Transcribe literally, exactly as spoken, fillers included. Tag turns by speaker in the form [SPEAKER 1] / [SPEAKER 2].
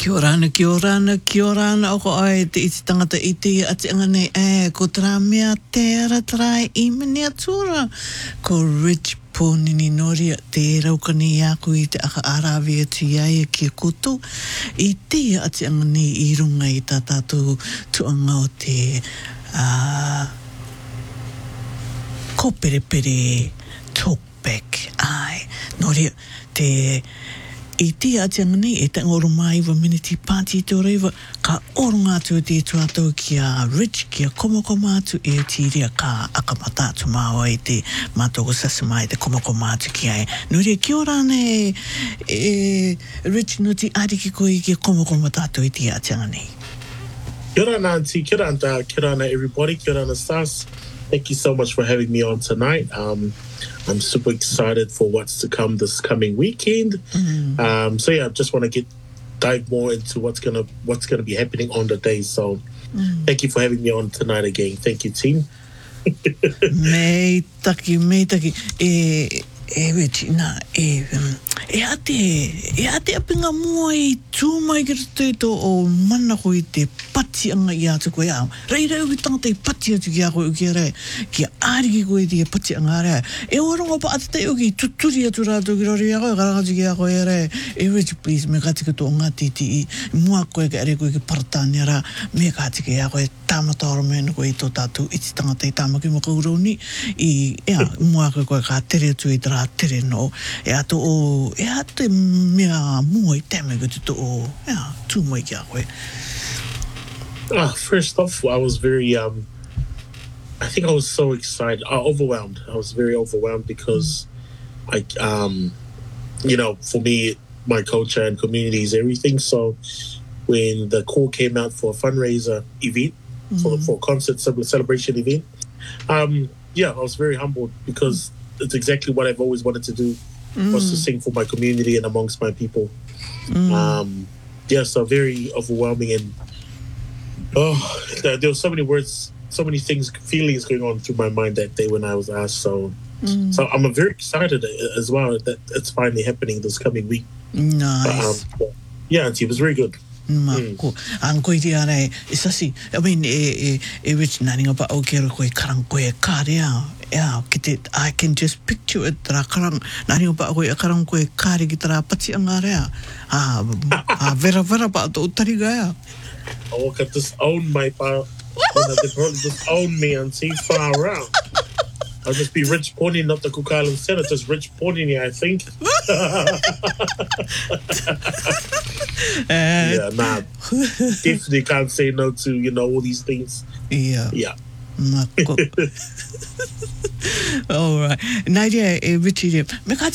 [SPEAKER 1] Kia orana, kia orana, kia orana, o ko ai te iti tangata i te ati anga nei e, ko tera mea tera trai i mene atura, ko Rich Ponini Noria, te raukani aku i te aka arawe ati ai kia koto, i te ati anga nei i runga i tā tātou tuanga o te uh, ko pere pere talkback, ai, Noria, te i te atianga nei, e tanga oro mai wa miniti pāti te oreiwa, ka oronga atu te tuatau kia Rich, kia komokoma atu e tiria ka akamata atu māua i te mātoko sasamai, te komokoma atu ki ai. Nuria, kia ora ne e, Rich no ti ariki koe kia komokoma tātou i te atianga nei.
[SPEAKER 2] Kia ora Nancy, kia ora anta, kia ora everybody, kia ora Stas. Thank you so much for having me on tonight. Um, I'm super excited for what's to come this coming weekend. Mm. Um, so yeah, I just want to get dive more into what's gonna what's gonna be happening on the day. So mm. thank you for having me on tonight again. Thank you, team.
[SPEAKER 1] Mei taki, mei taki. E e Rich, na e um, e ate e ate apinga mua i tūmai ki rato o mana ko i te pati anga i atu koe au. Rei rei uki tangata i pati atu ki a koe uki a rei. Ki āriki koe i te pati anga a rei. E orongo pa ate te uki tuturi atu rātou ki rori a koe, karakatu ki a koe a rei. E Rich, please, me katika tō ngati ti i mua koe ka ere koe ki paratani a rā. Me katika i a koe tāmata oro mena koe i tō tātou iti tangata i tāmaki mo kaurauni. I, ea, mua koe koe ka tere atu i tā tere no. E ato o, e ato mea mua i teme koe tuto o, ea, tūmai ki a koe.
[SPEAKER 2] Ah, first off, I was very, um, I think I was so excited, uh, overwhelmed. I was very overwhelmed because, I, um, you know, for me, my culture and community is everything. So when the call came out for a fundraiser event, mm-hmm. for, for a concert celebration event, um, yeah, I was very humbled because it's exactly what I've always wanted to do, mm. was to sing for my community and amongst my people. Mm. Um, yeah, so very overwhelming, and oh, there were so many words, so many things, feelings going on through my mind that day when I was asked. So, mm. so I'm very excited as well that it's finally happening this coming week.
[SPEAKER 1] Nice.
[SPEAKER 2] Um, yeah, and it was very good.
[SPEAKER 1] Mako. Ang koe te are, isasi, I mean, e, e, e Rich, naninga pa au kera koe karang koe kāre au. Yeah, kite, I can just picture it, tara karang, naninga pa koe karang koe kāre ki tara pati anga rea. Ah, ah, vera vera pa ato utari gaya.
[SPEAKER 2] Oh, I could just own my pa. They probably just own me and see far around. I'll just be Rich Pony, not the Cook Island Center, just Rich Pony, I think. uh, yeah, nah. Definitely can't say no to, you know, all these things.
[SPEAKER 1] Yeah.
[SPEAKER 2] Yeah.
[SPEAKER 1] All right. Nadia, Richie,